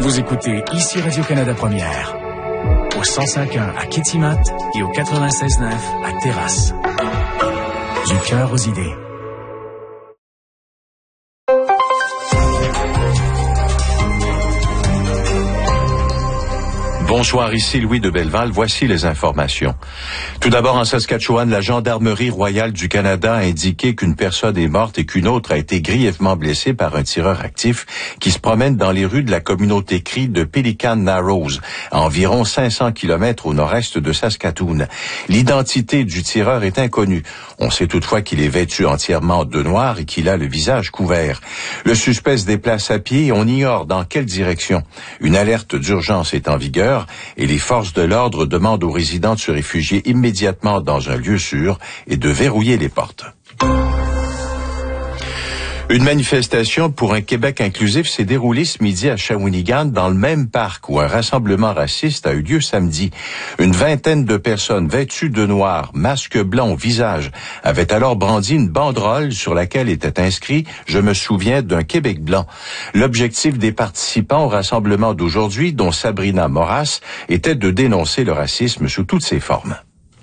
Vous écoutez ici Radio-Canada Première, au 105.1 à Kitimat et au 96.9 à Terrasse. Du cœur aux idées. Bonsoir, ici Louis de Belleval. Voici les informations. Tout d'abord, en Saskatchewan, la Gendarmerie royale du Canada a indiqué qu'une personne est morte et qu'une autre a été grièvement blessée par un tireur actif qui se promène dans les rues de la communauté Cree de Pelican Narrows, à environ 500 km au nord-est de Saskatoon. L'identité du tireur est inconnue. On sait toutefois qu'il est vêtu entièrement de noir et qu'il a le visage couvert. Le suspect se déplace à pied et on ignore dans quelle direction. Une alerte d'urgence est en vigueur et les forces de l'ordre demandent aux résidents de se réfugier immédiatement dans un lieu sûr et de verrouiller les portes. Une manifestation pour un Québec inclusif s'est déroulée ce midi à Shawinigan dans le même parc où un rassemblement raciste a eu lieu samedi. Une vingtaine de personnes vêtues de noir, masque blanc au visage, avaient alors brandi une banderole sur laquelle était inscrit « Je me souviens d'un Québec blanc ». L'objectif des participants au rassemblement d'aujourd'hui, dont Sabrina Moras, était de dénoncer le racisme sous toutes ses formes.